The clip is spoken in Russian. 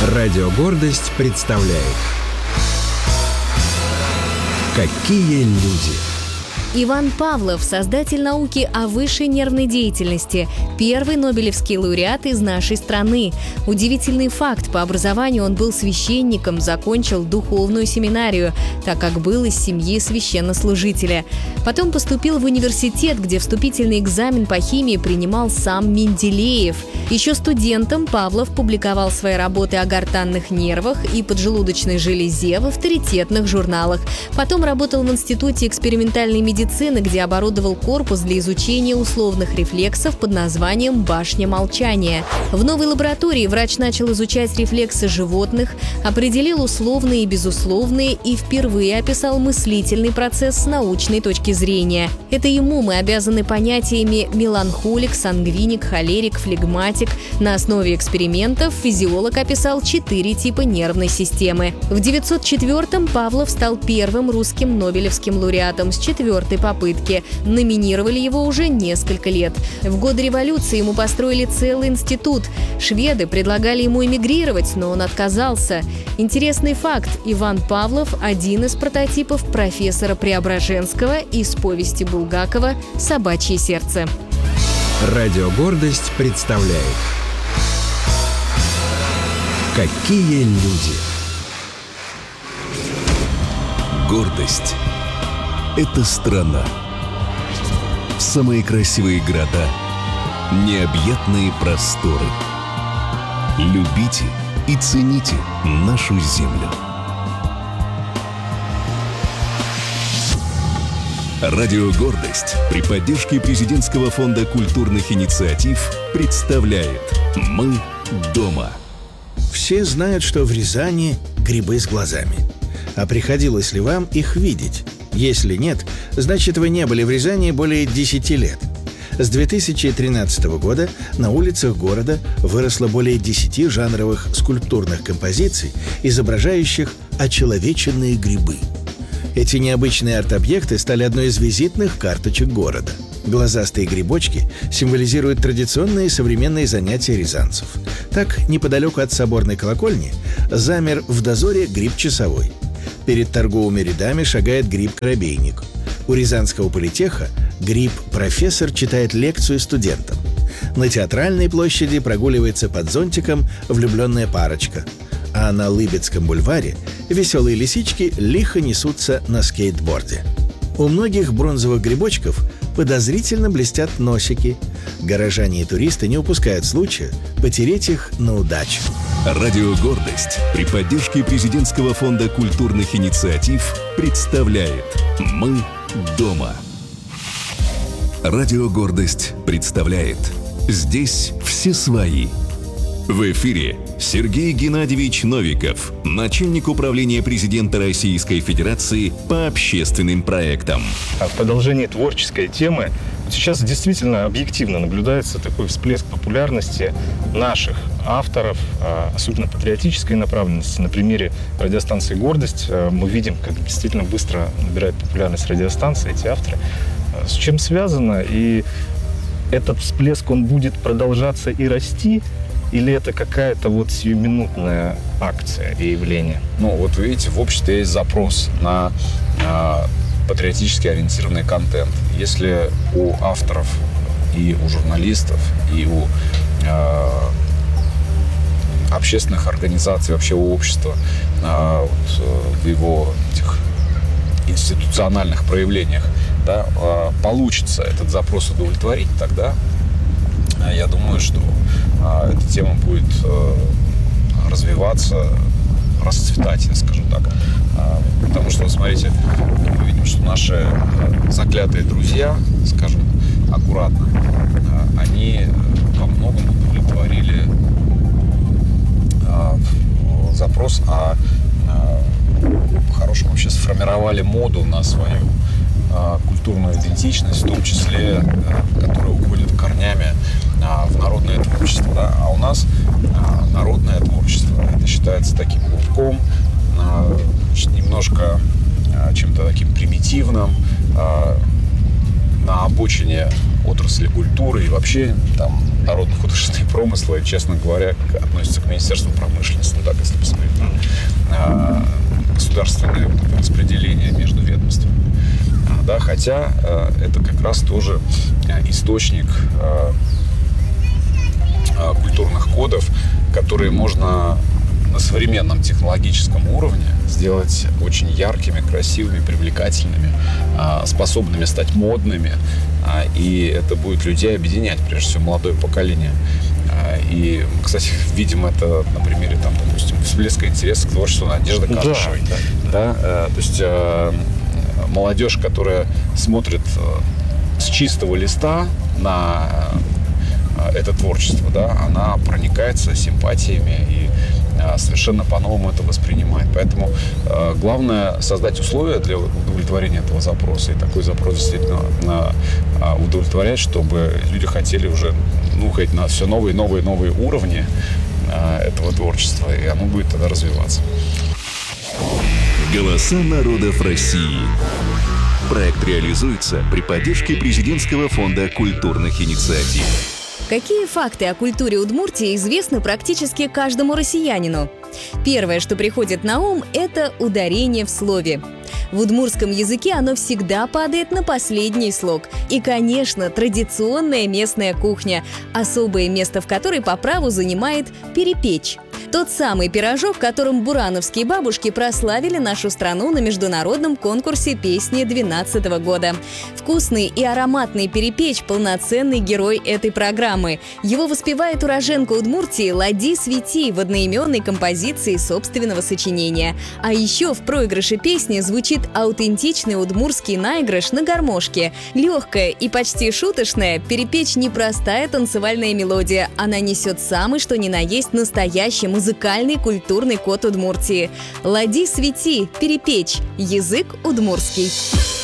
Радио «Гордость» представляет «Какие люди». Иван Павлов – создатель науки о высшей нервной деятельности, первый нобелевский лауреат из нашей страны. Удивительный факт – по образованию он был священником, закончил духовную семинарию, так как был из семьи священнослужителя. Потом поступил в университет, где вступительный экзамен по химии принимал сам Менделеев. Еще студентом Павлов публиковал свои работы о гортанных нервах и поджелудочной железе в авторитетных журналах. Потом работал в Институте экспериментальной медицины, где оборудовал корпус для изучения условных рефлексов под названием «Башня молчания». В новой лаборатории врач начал изучать рефлексы животных, определил условные и безусловные и впервые описал мыслительный процесс с научной точки зрения. Это ему мы обязаны понятиями меланхолик, сангвиник, холерик, флегматик. На основе экспериментов физиолог описал 4 типа нервной системы. В 1904-м Павлов стал первым русским нобелевским лауреатом с 4-й попытки. Номинировали его уже несколько лет. В годы революции ему построили целый институт. Шведы предлагали ему эмигрировать, но он отказался. Интересный факт: Иван Павлов – один из прототипов профессора Преображенского из повести Булгакова «Собачье сердце». Радио «Гордость» представляет «Какие люди». Гордость – это страна. Самые красивые города, необъятные просторы. Любите и цените нашу землю. Радио «Гордость» при поддержке Президентского фонда культурных инициатив представляет «Мы дома». Все знают, что в Рязани грибы с глазами. А приходилось ли вам их видеть? Если нет, значит, вы не были в Рязани более 10 лет. С 2013 года на улицах города выросло более 10 жанровых скульптурных композиций, изображающих очеловеченные грибы. Эти необычные арт-объекты стали одной из визитных карточек города. Глазастые грибочки символизируют традиционные современные занятия рязанцев. Так, неподалеку от соборной колокольни замер в дозоре гриб часовой. Перед торговыми рядами шагает гриб-коробейник. У Рязанского политеха гриб-профессор читает лекцию студентам. На Театральной площади прогуливается под зонтиком влюбленная парочка. А на Лыбецком бульваре веселые лисички лихо несутся на скейтборде. У многих бронзовых грибочков подозрительно блестят носики. Горожане и туристы не упускают случая потереть их на удачу. Радио «Гордость» при поддержке Президентского фонда культурных инициатив представляет «Мы дома». Радио «Гордость» представляет «Здесь все свои». В эфире Сергей Геннадьевич Новиков, начальник управления президента Российской Федерации по общественным проектам. В продолжении творческой темы сейчас действительно объективно наблюдается такой всплеск популярности наших авторов, особенно патриотической направленности. На примере радиостанции «Гордость» мы видим, как действительно быстро набирает популярность радиостанции, эти авторы. С чем связано? И этот всплеск, он будет продолжаться и расти? Или это какая-то вот сиюминутная акция и явление? Ну, вот вы видите, в обществе есть запрос на патриотически ориентированный контент. Если у авторов и у журналистов, и у общественных организаций, вообще у общества, в его этих институциональных проявлениях, да, получится этот запрос удовлетворить, тогда я думаю, что эта тема будет развиваться, расцветать, я скажу так. Потому что, вот смотрите, мы видим, что наши заклятые друзья, скажем аккуратно, они во многом удовлетворили запрос, по-хорошему вообще сформировали моду на свою культурную идентичность, в том числе, которая уходит корнями в народное творчество. Да? А у нас народное творчество, это считается таким клубком, немножко чем-то таким примитивным, на обочине отрасли культуры и вообще там народно-художественные промыслы, честно говоря, относятся к Министерству промышленности, так если посмотреть на государственное распределение между ведомствами. Да, хотя это как раз тоже источник культурных кодов, которые можно на современном технологическом уровне сделать очень яркими, красивыми, привлекательными, способными стать модными. И это будет людей объединять, прежде всего, молодое поколение. И, кстати, видим это на примере, там, допустим, всплеска интереса к творчеству Надежды Кадышевой. Да. То есть молодежь, которая смотрит с чистого листа на это творчество, да, она проникается симпатиями и совершенно по-новому это воспринимает. Поэтому главное создать условия для удовлетворения этого запроса. И такой запрос действительно удовлетворять, чтобы люди хотели уже ходить на все новые уровни этого творчества, и оно будет тогда развиваться. Голоса народов России. Проект реализуется при поддержке Президентского фонда культурных инициатив. Какие факты о культуре Удмуртии известны практически каждому россиянину? Первое, что приходит на ум, это ударение в слове. В удмуртском языке оно всегда падает на последний слог. И, конечно, традиционная местная кухня, особое место в которой по праву занимает перепечь. Тот самый пирожок, которым бурановские бабушки прославили нашу страну на международном конкурсе песни 2012 года. Вкусный и ароматный перепечь – полноценный герой этой программы. Его воспевает уроженка Удмуртии Лади Свети в одноименной композиции собственного сочинения. А еще в проигрыше песни звучит аутентичный удмуртский наигрыш на гармошке. Легкая и почти шуточная, перепечь – непростая танцевальная мелодия. Она несет самый что ни на есть настоящий музыкальный культурный код Удмуртии. Лади Свети, перепечь, язык удмуртский.